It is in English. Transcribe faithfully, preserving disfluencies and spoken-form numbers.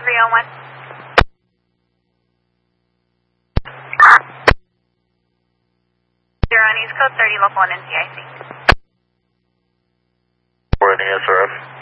three oh one. You're on East Coast thirty, local one N C I C. We're in the S R F.